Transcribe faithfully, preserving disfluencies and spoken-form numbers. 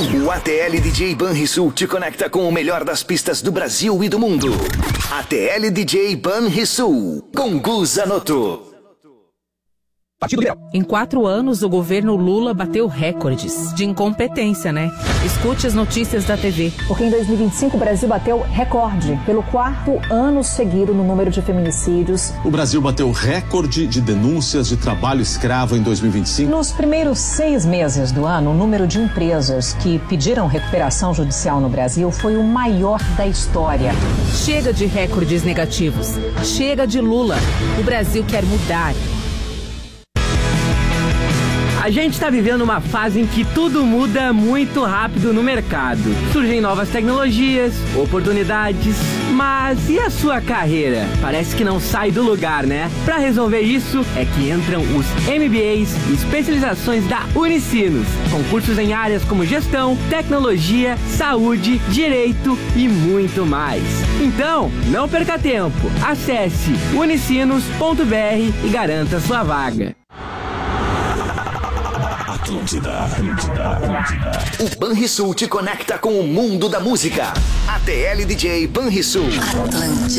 O A T L D J Banrisul te conecta com o melhor das pistas do Brasil e do mundo. A T L D J Banrisul, com Gu Zanotto. Em quatro anos, o governo Lula bateu recordes de incompetência, né? Escute as notícias da T V. Porque em dois mil e vinte e cinco o Brasil bateu recorde pelo quarto ano seguido no número de feminicídios. O Brasil bateu recorde de denúncias de trabalho escravo em dois mil e vinte e cinco. Nos primeiros seis meses do ano, o número de empresas que pediram recuperação judicial no Brasil foi o maior da história. Chega de recordes negativos. Chega de Lula. O Brasil quer mudar. A gente está vivendo uma fase em que tudo muda muito rápido no mercado. Surgem novas tecnologias, oportunidades, mas e a sua carreira? Parece que não sai do lugar, né? Para resolver isso é que entram os M B As e especializações da Unicinos, com cursos em áreas como gestão, tecnologia, saúde, direito e muito mais. Então, não perca tempo. Acesse unicinos ponto b r e garanta sua vaga. Atlântida, Atlântida, Atlântida. O Banrisul te conecta com o mundo da música. A T L D J Banrisul. Atlântida.